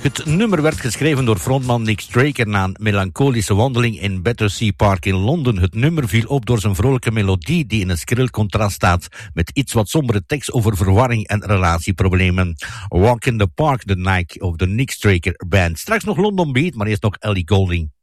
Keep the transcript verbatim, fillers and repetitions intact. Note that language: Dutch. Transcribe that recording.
Het nummer werd geschreven door frontman Nick Straker na een melancholische wandeling in Battersea Park in Londen. Het nummer viel op door zijn vrolijke melodie die in een schril contrast staat met iets wat sombere tekst over verwarring en relatieproblemen. Walk in the Park, de Nike of de Nick Straker Band. Straks nog London Beat, maar eerst nog Ellie Goulding.